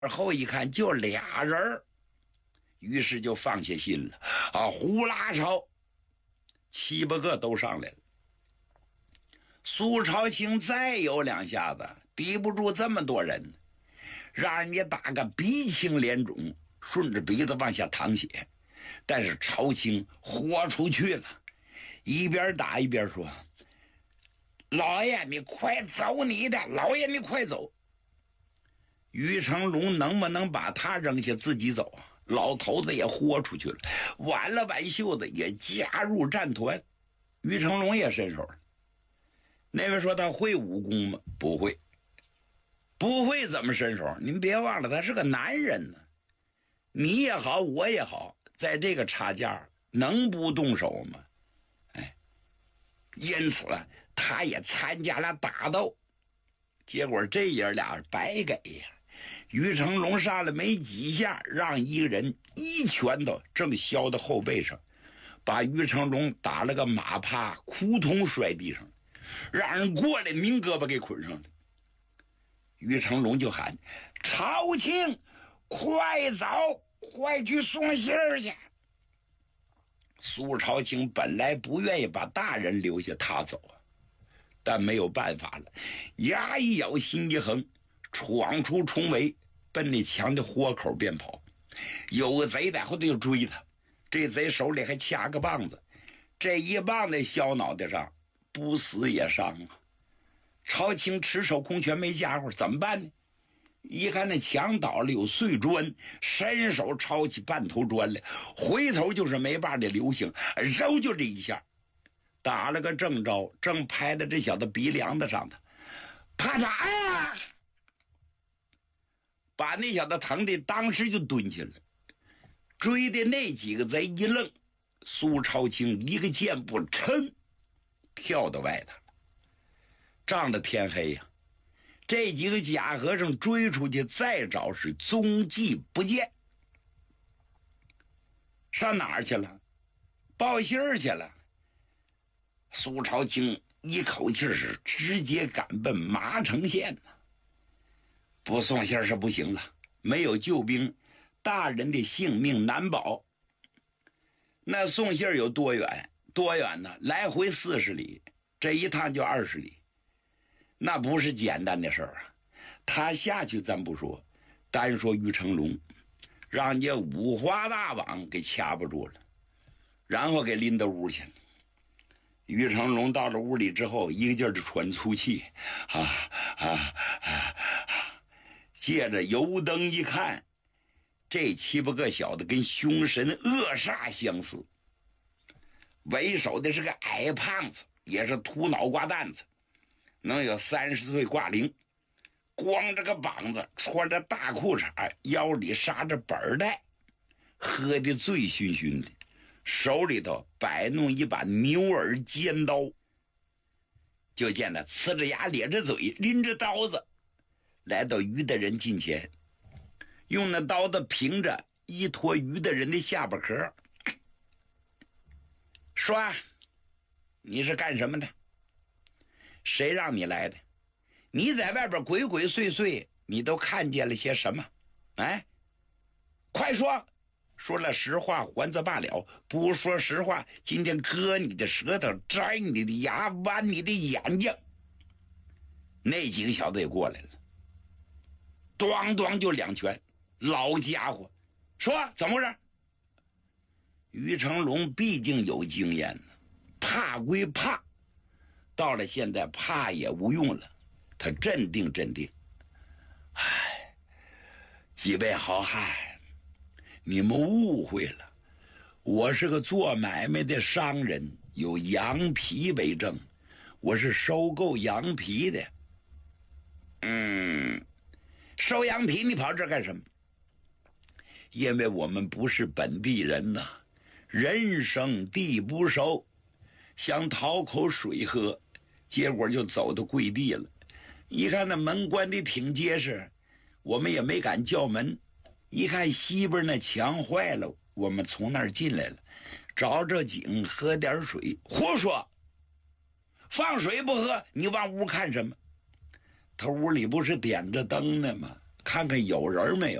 后一看就俩人，于是就放下心了呼啦朝7、8个都上来了。苏朝清再有两下子抵不住这么多人，让人家打个鼻青脸肿，顺着鼻子往下淌血。但是朝清豁出去了，一边打一边说：“老爷你快走你的，老爷你快走。”于成龙能不能把他扔下自己走啊？老头子也豁出去了，挽了挽袖子也加入战团。于成龙也伸手了。那位说他会武功吗？不会。不会怎么伸手？您别忘了他是个男人呢。你也好我也好，在这个差价能不动手吗？因此他也参加了打斗。结果这爷俩白给呀。于成龙上来没几下，让一个人一拳头正削到后背上，把于成龙打了个马趴，扑通摔地上，让人过来拧胳膊给捆上了。于成龙就喊：“朝清，快走，快去送信儿去。”苏朝清本来不愿意把大人留下他走但没有办法了，牙一咬心一横，闯出重围，奔那墙的豁口便跑。有个贼在后头就追他，这贼手里还掐个棒子，这一棒子削脑袋上，不死也伤啊。朝清持手空拳没家伙，怎么办呢？一看那墙倒了有碎砖，伸手抄起半头砖来，回头就是没把的流星，揉就这一下打了个正着，正拍在这小子鼻梁子上的，啪嚓！哎呀！把那小子疼的当时就蹲下了。追的那几个贼一愣，苏朝清一个箭步噌跳到外头，仗着天黑呀，这几个假和尚追出去再找是踪迹不见。上哪儿去了？报信儿去了。苏朝清一口气是直接赶奔麻城县呢。不送信是不行了，没有救兵，大人的性命难保。那送信有多远？多远呢？来回40里，这一趟就20里，那不是简单的事儿啊。他下去咱不说，单说于成龙，让人家五花大绑给掐不住了，然后给拎到屋去了。于成龙到了屋里之后，一个劲儿的喘粗气，借着油灯一看，这7、8个小子跟凶神恶煞相似。为首的是个矮胖子，也是秃脑瓜蛋子，能有30岁挂零，光着个膀子，穿着大裤衩，腰里扎着本带，喝得醉醺醺的，手里头摆弄一把牛耳尖刀。就见他呲着牙咧着嘴，拎着刀子来到于大人近前，用那刀子平着一坨于大人的下巴壳，说：“你是干什么的？谁让你来的？你在外边鬼鬼祟祟，你都看见了些什么？哎，快说！说了实话还则罢了，不说实话，今天割你的舌头，摘你的牙，剜你的眼睛。”那几个小子也过来了，咣咣就2拳。老家伙，说怎么回事？于成龙毕竟有经验呢，怕归怕，到了现在怕也无用了，他镇定镇定。哎，几位好汉，你们误会了，我是个做买卖的商人，有羊皮为证，我是收购羊皮的。收羊皮你跑这干什么？因为我们不是本地人呐，人生地不熟，想讨口水喝，结果就走到跪地了。一看那门关的挺结实，我们也没敢叫门。一看西边那墙坏了，我们从那儿进来了，找着井喝点水。胡说！放水不喝，你往屋看什么？他屋里不是点着灯呢吗？ 看看有人没有。